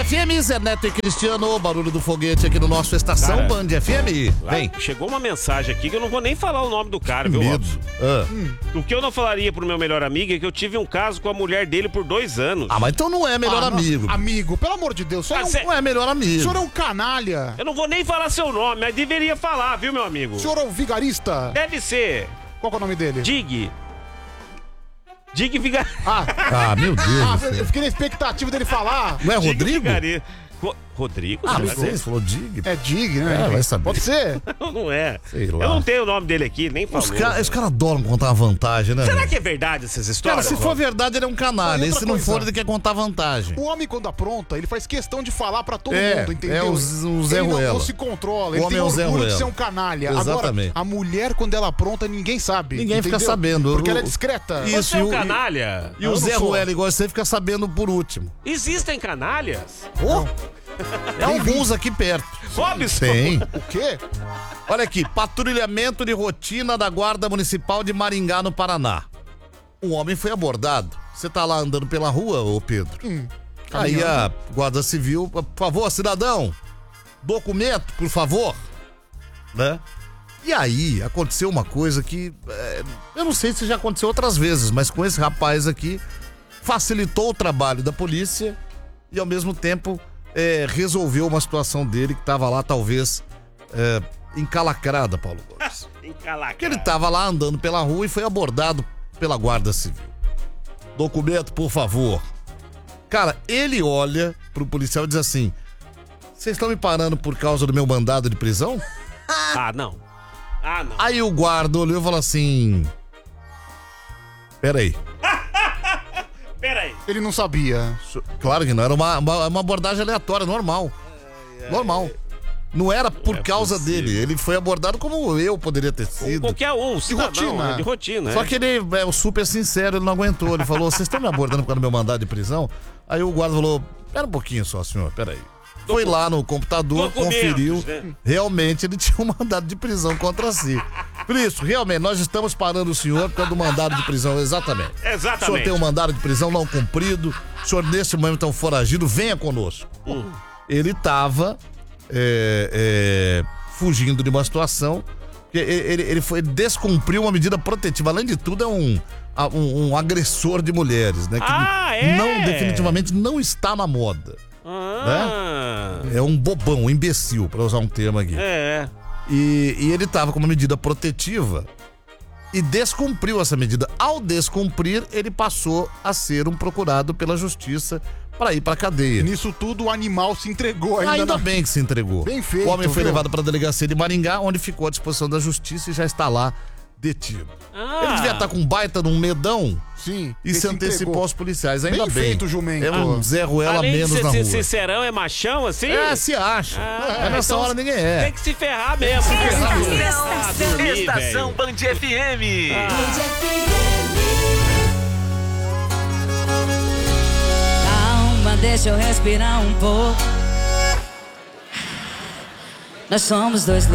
FM, Zé Neto e Cristiano, barulho do foguete aqui no nosso Estação Cara, Band FM. Vem. Chegou uma mensagem aqui que eu não vou nem falar o nome do cara, viu, Medo. Robson? O que eu não falaria pro meu melhor amigo é que eu tive um caso com a mulher dele por 2 anos. Ah, mas então não é melhor amigo. Amigo, pelo amor de Deus, o senhor, Não é melhor o amigo. senhor é um canalha. Eu não vou nem falar seu nome, mas deveria falar, viu, meu amigo? O senhor é um vigarista. Deve ser. Qual que é o nome dele? Dig Vigarista. Ah, meu Deus. Eu fiquei na expectativa dele falar. Não é Rodrigo? Rodrigo? Ah, será não que sei, você falou Dig. É Dig, né? Vai saber. Pode ser. Não é. Sei lá. Eu não tenho o nome dele aqui, nem falou. Os caras adoram contar uma vantagem, né? Será que é verdade essas histórias? Cara, se for verdade, ele é um canalha. E E outra se não coisa? for, ele quer contar vantagem. O homem, quando apronta, ele faz questão de falar pra todo É, mundo, entendeu? é o Zé ele Ruela. não se controla, O ele homem tem é o Zé orgulho de Ruela. ser um canalha. Exatamente. Agora, a mulher, quando ela apronta, ninguém sabe. Ninguém fica entendeu? sabendo. Porque ela é discreta. Isso. Você é um e o- canalha? E Eu o não Zé sou. Ruela, igual você, fica sabendo por último. Existem canalhas? É alguns aqui perto. Robson? Tem. O quê? Olha aqui, patrulhamento de rotina da Guarda Municipal de Maringá, no Paraná. Um homem foi abordado. Você tá lá andando pela rua, ô Pedro? Aí a Guarda Civil, por favor, cidadão, documento, por favor. Né? E aí aconteceu uma coisa que, eu não sei se já aconteceu outras vezes, mas com esse rapaz aqui, facilitou o trabalho da polícia e ao mesmo tempo resolveu uma situação dele que estava lá talvez encalacrada, Paulo Gomes. Porque ele estava lá andando pela rua e foi abordado pela Guarda Civil. Documento, por favor. Cara, ele olha pro policial e diz assim: vocês estão me parando por causa do meu mandado de prisão? Ah, não. Aí o guarda olhou e falou assim: peraí. Peraí. Ele não sabia. Claro que não, era uma abordagem aleatória, normal. Normal. Não era por causa dele, ele foi abordado como eu poderia ter sido. Qualquer um, cidadão, rotina. de rotina. Só que ele é super sincero, ele não aguentou. Ele falou: vocês estão me abordando por causa do meu mandado de prisão? Aí o guarda falou: pera um pouquinho só, senhor, peraí. Foi lá no computador, Documentos, conferiu. né? Realmente ele tinha um mandado de prisão contra si. Por isso, realmente, nós estamos parando o senhor por causa do mandado de prisão, exatamente. O senhor Exatamente. tem um mandado de prisão não cumprido, o senhor nesse momento é um foragido, venha conosco. Ele estava fugindo de uma situação, ele descumpriu uma medida protetiva. Além de tudo, é um agressor de mulheres, né? Que definitivamente não está na moda. É um bobão, um imbecil, para usar um termo aqui. E ele estava com uma medida protetiva e descumpriu essa medida. Ao descumprir, ele passou a ser um procurado pela justiça para ir para cadeia. Nisso tudo, o animal se entregou Ainda bem que se entregou. Bem feito, O homem foi viu? levado para a delegacia de Maringá, onde ficou à disposição da justiça e já está lá detido. Ele devia estar com um baita num medão. Sim. E ele se antecipou entregou. aos policiais, ainda Bem bem. feito, jumento. É um Zé Ruela Além menos de na ser rua. sincerão, é machão assim? Se acha. Mas nessa então hora ninguém é. Tem que se ferrar mesmo. Estação Band FM. Calma, deixa eu respirar um pouco. Nós somos dois loucos.